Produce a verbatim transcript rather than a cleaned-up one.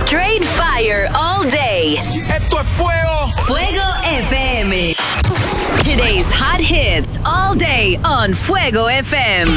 Straight fire all day. Esto es fuego. Fuego F M. Today's hot hits all day on Fuego F M.